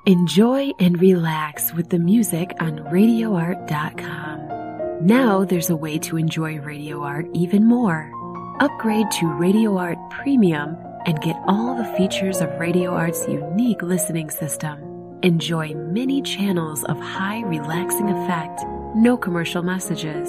Enjoy and relax with the music on RadioArt.com. Now there's a way to enjoy Radio Art even more. Upgrade to Radio Art Premium and get all the features of Radio Art's unique listening system. Enjoy many channels of high relaxing effect, no commercial messages,